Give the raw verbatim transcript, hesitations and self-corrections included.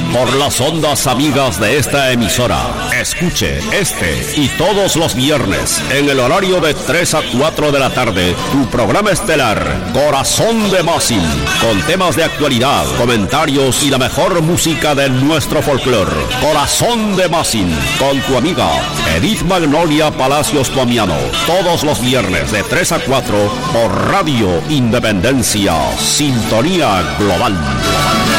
por las ondas amigas de esta emisora. Escuche este y todos los viernes en el horario de tres a cuatro de la tarde tu programa estelar Corazón de Masin, con temas de actualidad, comentarios y la mejor música de nuestro folclore. Corazón de Masin con tu amiga Edith Magnolia Palacios Pomiano, todos los viernes de tres a cuatro por Radio Independencia, Sintonía Global.